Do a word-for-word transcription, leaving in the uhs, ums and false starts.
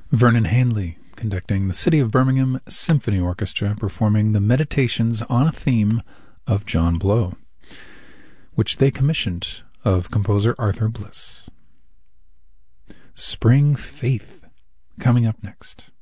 Vernon Handley conducting the City of Birmingham Symphony Orchestra performing the Meditations on a theme of John Blow, which they commissioned of composer Arthur Bliss. Spring Faith coming up next.